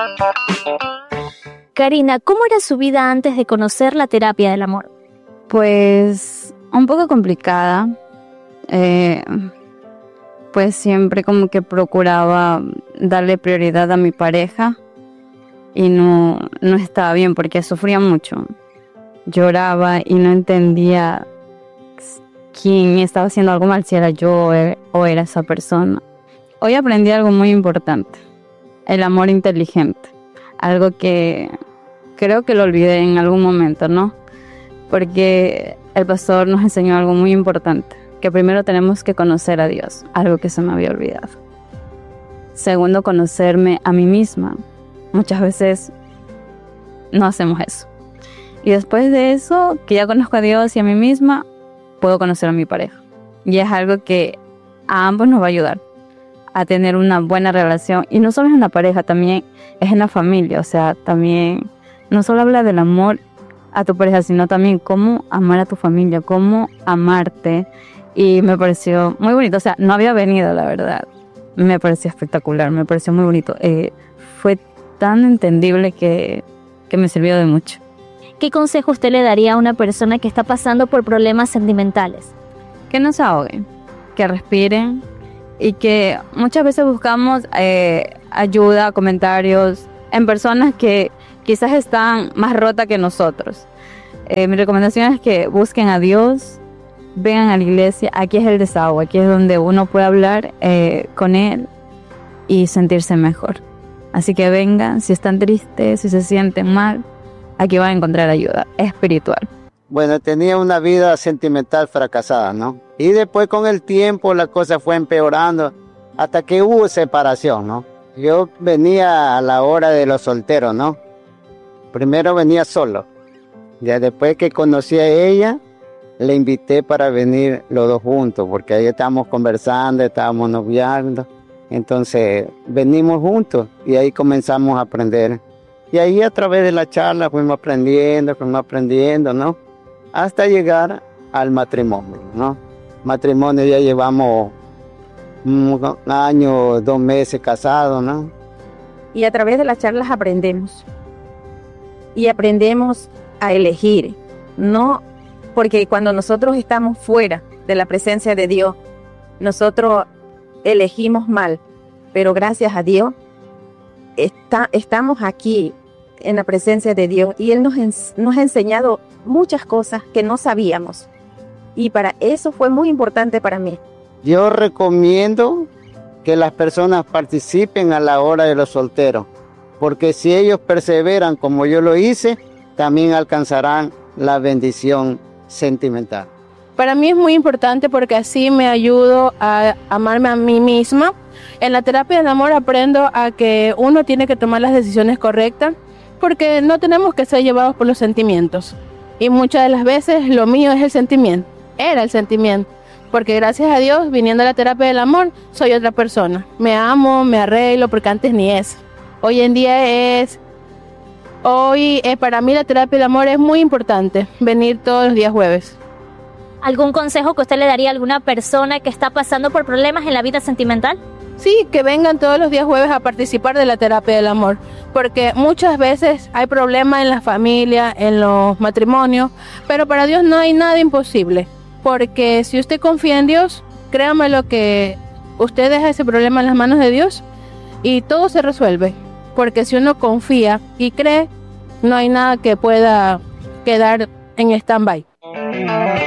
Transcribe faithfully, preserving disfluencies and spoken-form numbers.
Karina, ¿cómo era su vida antes de conocer la terapia del amor? Pues un poco complicada. Eh, pues siempre como que procuraba darle prioridad a mi pareja y no, no estaba bien porque sufría mucho. Lloraba y no entendía quién estaba haciendo algo mal, si era yo o era esa persona. Hoy aprendí algo muy importante, el amor inteligente, algo que creo que lo olvidé en algún momento, ¿no? Porque el pastor nos enseñó algo muy importante, que primero tenemos que conocer a Dios, algo que se me había olvidado. Segundo, conocerme a mí misma. Muchas veces no hacemos eso. Y después de eso, que ya conozco a Dios y a mí misma, puedo conocer a mi pareja. Y es algo que a ambos nos va a ayudar a tener una buena relación. Y no solo es en la pareja, también es en la familia. O sea, también no solo habla del amor a tu pareja, sino también cómo amar a tu familia, cómo amarte. Y me pareció muy bonito. O sea, no había venido, la verdad. Me pareció espectacular, me pareció muy bonito. Eh, fue tan entendible que, que me sirvió de mucho. ¿Qué consejo usted le daría a una persona que está pasando por problemas sentimentales? Que no se ahoguen, que respiren y que muchas veces buscamos eh, ayuda, comentarios en personas que quizás están más rotas que nosotros. Eh, mi recomendación es que busquen a Dios, vengan a la iglesia. Aquí es el desahogo, aquí es donde uno puede hablar eh, con Él y sentirse mejor. Así que vengan, si están tristes, si se sienten mal, aquí van a encontrar ayuda espiritual. Bueno, tenía una vida sentimental fracasada, ¿no? Y después con el tiempo la cosa fue empeorando hasta que hubo separación, ¿no? Yo venía a la hora de los solteros, ¿no? Primero venía solo. Ya después que conocí a ella, le invité para venir los dos juntos, porque ahí estábamos conversando, estábamos noviando. Entonces venimos juntos y ahí comenzamos a aprender. Y ahí a través de la charla fuimos aprendiendo, fuimos aprendiendo, ¿no? Hasta llegar al matrimonio, ¿no? Matrimonio ya llevamos un año, dos meses casados, ¿no? Y a través de las charlas aprendemos. Y aprendemos a elegir, no porque cuando nosotros estamos fuera de la presencia de Dios, nosotros elegimos mal, pero gracias a Dios está, estamos aquí en la presencia de Dios y Él nos, nos ha enseñado muchas cosas que no sabíamos y para eso fue muy importante para mí. Yo recomiendo que las personas participen a la hora de los solteros, porque si ellos perseveran como yo lo hice, también alcanzarán la bendición sentimental. Para mí es muy importante porque así me ayudo a amarme a mí misma. En la terapia del amor aprendo a que uno tiene que tomar las decisiones correctas porque no tenemos que ser llevados por los sentimientos. Y muchas de las veces lo mío es el sentimiento, era el sentimiento. Porque gracias a Dios, viniendo a la terapia del amor, soy otra persona. Me amo, me arreglo, porque antes ni eso. Hoy en día es... Hoy eh, para mí la terapia del amor es muy importante, venir todos los días jueves. ¿Algún consejo que usted le daría a alguna persona que está pasando por problemas en la vida sentimental? Sí, que vengan todos los días jueves a participar de la terapia del amor, porque muchas veces hay problemas en la familia, en los matrimonios, pero para Dios no hay nada imposible, porque si usted confía en Dios, créame lo que usted deja ese problema en las manos de Dios y todo se resuelve, porque si uno confía y cree, no hay nada que pueda quedar en stand-by.